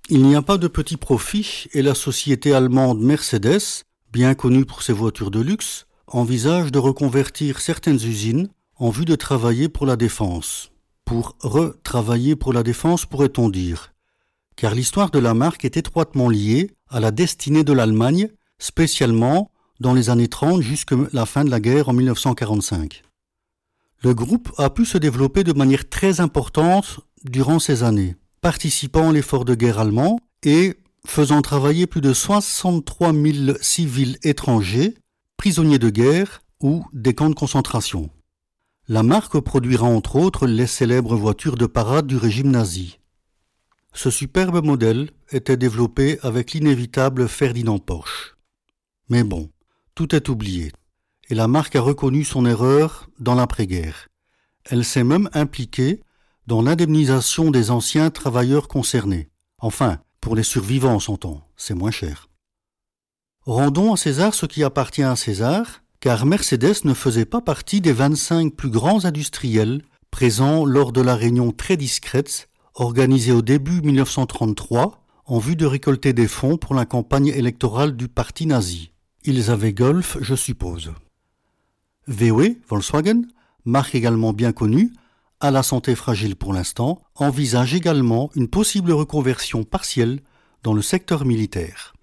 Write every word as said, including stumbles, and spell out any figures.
Il n'y a pas de petit profit et la société allemande Mercedes, bien connue pour ses voitures de luxe, envisage de reconvertir certaines usines en vue de travailler pour la défense. Pour retravailler pour la défense, pourrait-on dire, car l'histoire de la marque est étroitement liée à la destinée de l'Allemagne, spécialement dans les années trente jusqu'à la fin de la guerre en dix-neuf cent quarante-cinq. Le groupe a pu se développer de manière très importante durant ces années, participant à l'effort de guerre allemand et faisant travailler plus de soixante-trois mille civils étrangers, prisonniers de guerre ou des camps de concentration. La marque produira entre autres les célèbres voitures de parade du régime nazi. Ce superbe modèle était développé avec l'inévitable Ferdinand Porsche. Mais bon, tout est oublié, et la marque a reconnu son erreur dans l'après-guerre. Elle s'est même impliquée dans l'indemnisation des anciens travailleurs concernés. Enfin, pour les survivants, on s'entend, c'est moins cher. Rendons à César ce qui appartient à César, car Mercedes ne faisait pas partie des vingt-cinq plus grands industriels présents lors de la réunion très discrète organisée au début dix-neuf cent trente-trois en vue de récolter des fonds pour la campagne électorale du parti nazi. Ils avaient Golf, je suppose. V W, Volkswagen, marque également bien connue, à la santé fragile pour l'instant, envisage également une possible reconversion partielle dans le secteur militaire.